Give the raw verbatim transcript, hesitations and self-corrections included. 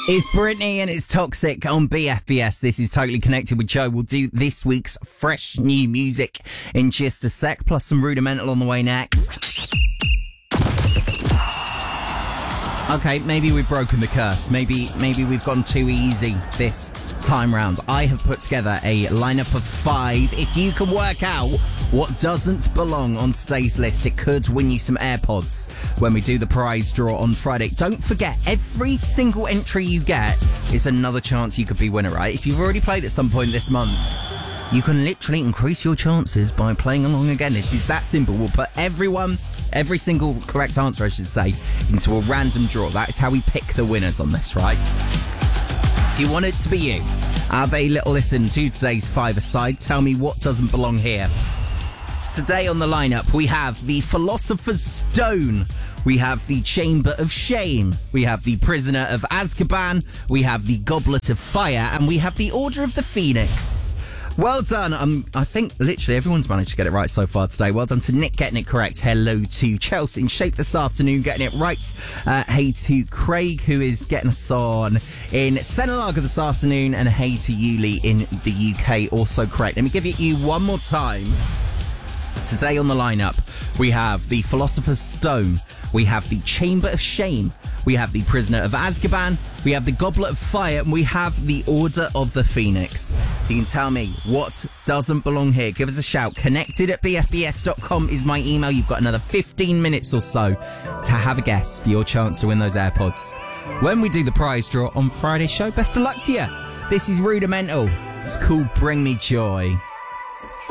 It's Britney and it's Toxic on B F B S. This is Totally Connected with Joe. We'll do this week's fresh new music in just a sec, plus some Rudimental on the way next. Okay, maybe we've broken the curse. Maybe maybe we've gone too easy this time round. I have put together a lineup of five. If you can work out what doesn't belong on today's list, it could win you some AirPods when we do the prize draw on Friday. Don't forget, every single entry you get is another chance you could be winner, right? If you've already played at some point this month, you can literally increase your chances by playing along again. It is that simple. We'll put everyone, every single correct answer, I should say, into a random draw. That is how we pick the winners on this, right? If you want it to be you, have a little listen to today's five-a-side. Tell me what doesn't belong here. Today on the lineup, we have the Philosopher's Stone. We have the Chamber of Shame. We have the Prisoner of Azkaban. We have the Goblet of Fire. And we have the Order of the Phoenix. Well done. Um, I think literally everyone's managed to get it right so far today. Well done to Nick getting it correct. Hello to Chelsea in Shape this afternoon getting it right. Uh, hey to Craig, who is getting us on in Senalaga this afternoon. And hey to Yuli in the U K, also correct. Let me give it you one more time. Today on the lineup, we have the Philosopher's Stone. We have the Chamber of Shame. We have the Prisoner of Azkaban. We have the Goblet of Fire. And we have the Order of the Phoenix. You can tell me what doesn't belong here. Give us a shout. Connected at b f b s dot com is my email. You've got another fifteen minutes or so to have a guess for your chance to win those AirPods when we do the prize draw on Friday's show. Best of luck to you. This is Rudimental. It's called Bring Me Joy.